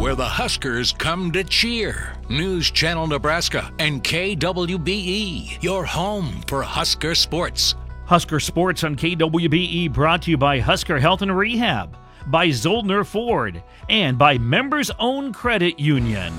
where the Huskers come to cheer. News Channel Nebraska and KWBE, your home for Husker sports. Husker Sports on KWBE brought to you by Husker Health and Rehab, by Zollner Ford, and by Members Own Credit Union.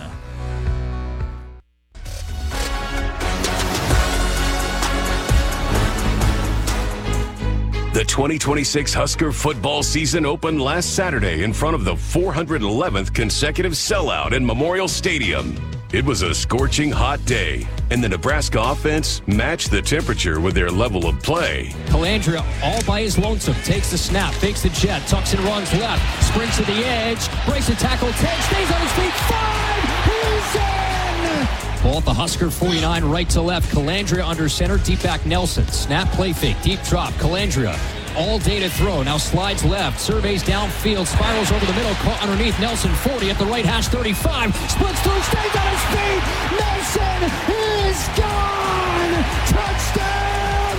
The 2026 Husker football season opened last Saturday in front of the 411th consecutive sellout in Memorial Stadium. It was a scorching hot day, and the Nebraska offense matched the temperature with their level of play. Calandria, all by his lonesome, takes the snap, fakes the jet, tucks and runs left, sprints to the edge, breaks the tackle, 10, stays on his feet, 5, he's in! Ball at the Husker 49, right to left. Calandria under center, deep back Nelson. Snap, play fake, deep drop. Calandria all day to throw. Now slides left, surveys downfield, spirals over the middle, caught underneath. Nelson 40 at the right hash 35. Splits through, stays on his feet. Nelson is gone. Touchdown,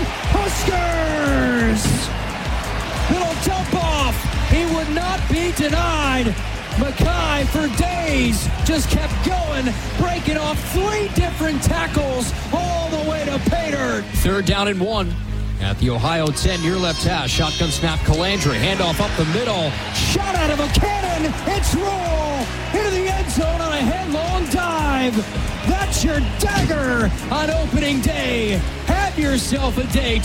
Huskers. Little dump off. He would not be denied. Mackay for days just kept going, breaking off 3 different tackles all the way to pay dirt. 3rd down and 1 at the Ohio 10 near left hash. Shotgun snap, Calandria, handoff up the middle. Shot out of a cannon. It's roll into the end zone on a headlong dive. That's your dagger on opening day. Have yourself a day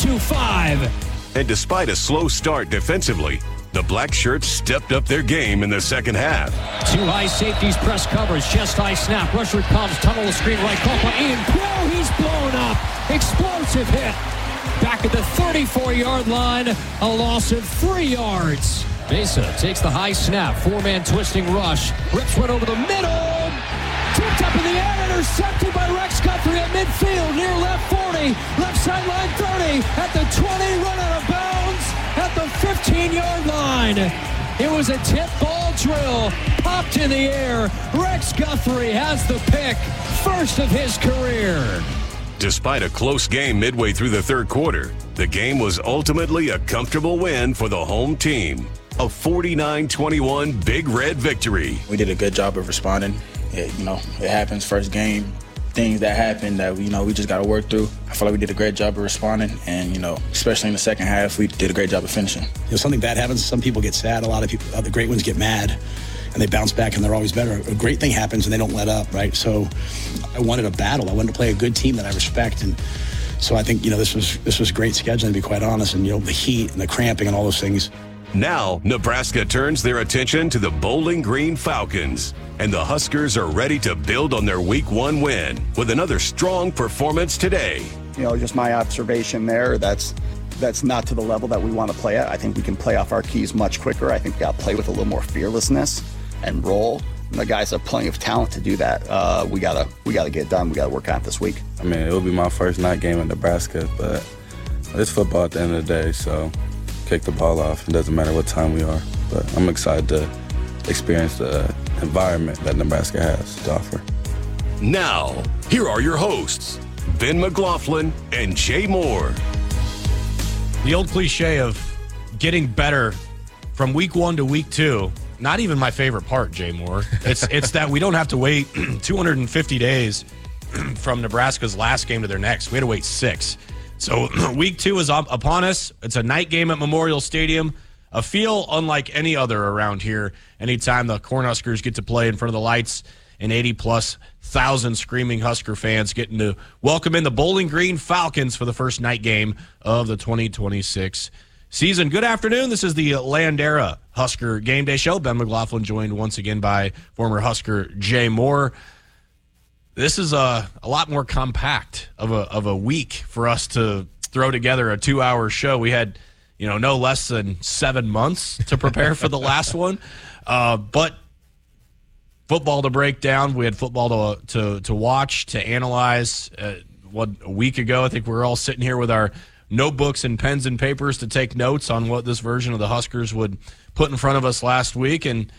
2-5. And despite a slow start defensively, the Black Shirts stepped up their game in the second half. 2 high safeties, press coverage, chest high snap. Rusher comes, tunnel the screen right, caught by Ian Crow. He's blown up. Explosive hit. Back at the 34-yard line, a loss of 3 yards. Mesa takes the high snap, 4-man twisting rush. Rips one over the middle. Tipped up in the air, intercepted by Rex Guthrie at midfield, near left 40, left sideline 30, at the 20, run out of bounds at the 15-yard line. It was a tip ball drill, popped in the air. Rex Guthrie has the pick, first of his career. Despite a close game midway through the third quarter, the game was ultimately a comfortable win for the home team. A 49-21 Big Red victory. We did a good job of responding. It happens, first game, things that happen that, we just got to work through. I feel like we did a great job of responding, and, especially in the second half, we did a great job of finishing. Something bad happens, some people get sad, a lot of people, the great ones get mad, and they bounce back, and they're always better. A great thing happens, and they don't let up, right? So I wanted a battle. I wanted to play a good team that I respect, and so I think, this was great scheduling, to be quite honest, and, the heat and the cramping and all those things. Now, Nebraska turns their attention to the Bowling Green Falcons, and the Huskers are ready to build on their Week 1 win with another strong performance today. Just my observation there, that's not to the level that we want to play at. I think we can play off our keys much quicker. I think we got to play with a little more fearlessness and roll. And the guys have plenty of talent to do that. We gotta get it done. We got to work on it this week. It will be my first night game in Nebraska, but it's football at the end of the day, so kick the ball off. It doesn't matter what time we are, but I'm excited to experience the environment that Nebraska has to offer. Now, here are your hosts, Ben McLaughlin and Jay Moore. The old cliche of getting better from week 1 to week 2, not even my favorite part, Jay Moore. It's that we don't have to wait 250 days from Nebraska's last game to their next. We had to wait 6. So week 2 is upon us. It's a night game at Memorial Stadium. A feel unlike any other around here. Anytime the Cornhuskers get to play in front of the lights and 80-plus thousand screaming Husker fans getting to welcome in the Bowling Green Falcons for the first night game of the 2026 season. Good afternoon. This is the Landera Husker Game Day Show. Ben McLaughlin joined once again by former Husker Jay Moore. This is a lot more compact of a week for us to throw together a 2-hour show. We had, no less than 7 months to prepare for the last one. But football to break down. We had football to watch, to analyze. A week ago, I think we were all sitting here with our notebooks and pens and papers to take notes on what this version of the Huskers would put in front of us last week. And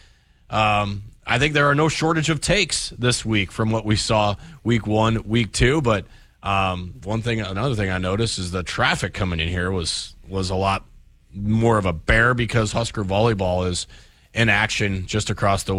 I think there are no shortage of takes this week from what we saw week 1, week 2. But another thing I noticed is the traffic coming in here was a lot more of a bear because Husker volleyball is in action just across the